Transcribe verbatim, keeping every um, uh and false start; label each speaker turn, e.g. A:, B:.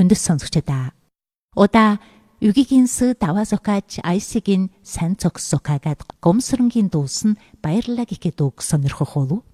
A: Хүндэс сонсогчдаа. Удаа Үгигинс давасокач айсигийн сан цогсокагад гомсронгийн дуусан баярлалаа гэхэд үг сонирхох болов.